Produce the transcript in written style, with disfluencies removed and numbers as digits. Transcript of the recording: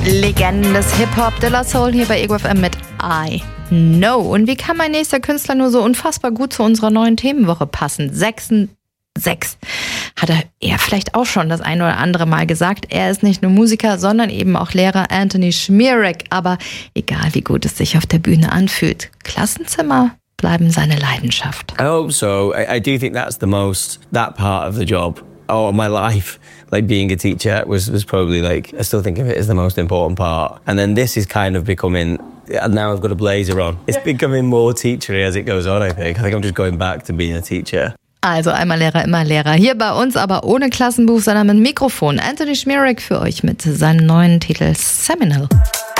Legenden des Hip-Hop, De La Soul hier bei Ego FM mit I Know. Und wie kann mein nächster Künstler nur so unfassbar gut zu unserer neuen Themenwoche passen? 6 hat er vielleicht auch schon das ein oder andere Mal gesagt. Er ist nicht nur Musiker, sondern eben auch Lehrer, Anthony Schmierek. Aber egal, wie gut es sich auf der Bühne anfühlt, Klassenzimmer bleiben seine Leidenschaft. I hope so. I do think that's that part of the job. Oh, my life, like being a teacher was probably like, I still think of it as the most important part. And then this is kind of becoming, and now I've got a blazer on. It's becoming more teachery as it goes on, I think. I think I'm just going back to being a teacher. Also einmal Lehrer, immer Lehrer. Hier bei uns aber ohne Klassenbuch, sondern mit Mikrofon. Anthony Schmierek für euch mit seinem neuen Titel Seminal.